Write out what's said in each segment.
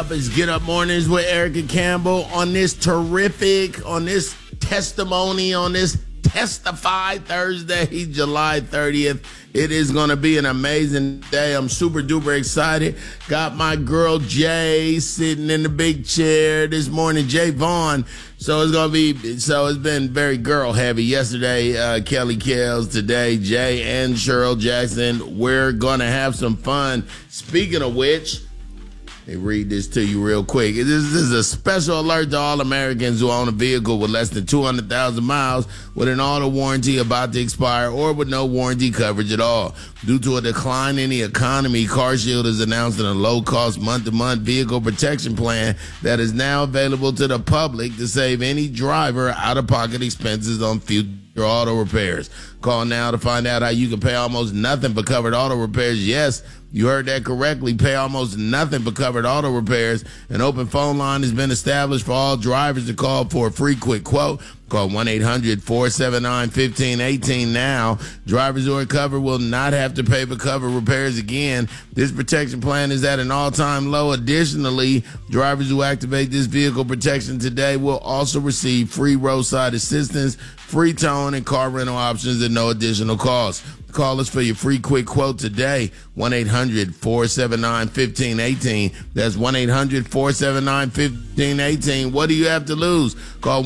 up? It's Get Up Mornings with Erica Campbell on this testimony, on this Testify Thursday, July 30th. It is going to be an amazing day. I'm super duper excited. Got my girl Jay sitting in the big chair this morning, Jay Vaughn. So it's been very girl heavy. Yesterday, Kelly Kells, today, Jay and Cheryl Jackson. We're going to have some fun. Speaking of which, let me read this to you real quick. This is a special alert to all Americans who own a vehicle with less than 200,000 miles with an auto warranty about to expire or with no warranty coverage at all. Due to a decline in the economy, CarShield is announcing a low-cost month-to-month vehicle protection plan that is now available to the public to save any driver out-of-pocket expenses on future auto repairs. Call now to find out how you can pay almost nothing for covered auto repairs. Yes, you heard that correctly. Pay almost nothing for covered auto repairs. An open phone line has been established for all drivers to call for a free quick quote. Call 1-800-479-1518 now. Drivers who are covered will not have to pay for covered repairs again. This protection plan is at an all-time low. Additionally, drivers who activate this vehicle protection today will also receive free roadside assistance, free towing, and car rental options at no additional cost. Call us for your free quick quote today, 1-800-479-1518. That's 1-800-479-1518. What do you have to lose? Call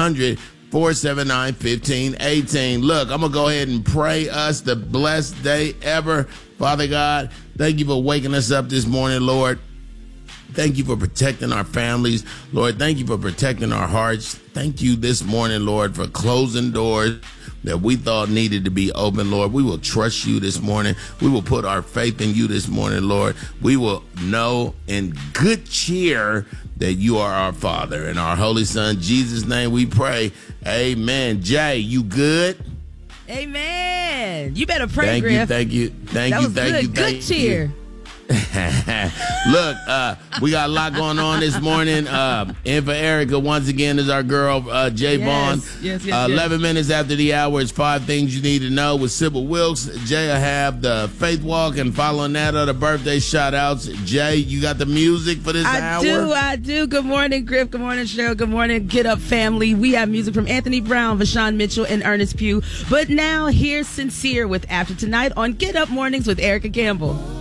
1-800-479-1518. Look, I'm going to go ahead and pray us the blessed day ever. Father God, thank you for waking us up this morning, Lord. Thank you for protecting our families. Lord, thank you for protecting our hearts. Thank you this morning, Lord, for closing doors that we thought needed to be open, Lord. We will trust you this morning. We will put our faith in you this morning, Lord. We will know in good cheer that you are our Father. In our Holy Son, Jesus' name we pray. Amen. Jay, you good? Amen. You better pray, Griff. Thank you. Good cheer. Look, we got a lot going on this morning. In for Erica, once again, is our girl, Jay Vaughn. Yes. 11 minutes after the hour, it's 5 things you need to know with Sybil Wilkes. Jay will have the Faith Walk, and following that are the birthday shout-outs. Jay, you got the music for this hour? I do. Good morning, Griff. Good morning, Cheryl. Good morning, Get Up family. We have music from Anthony Brown, Vashawn Mitchell, and Ernest Pugh. But now, here's Sincere with After Tonight on Get Up Mornings with Erica Campbell.